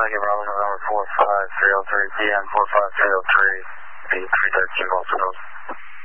Give Bravo November 45303 PM 45303, be 313 also knows.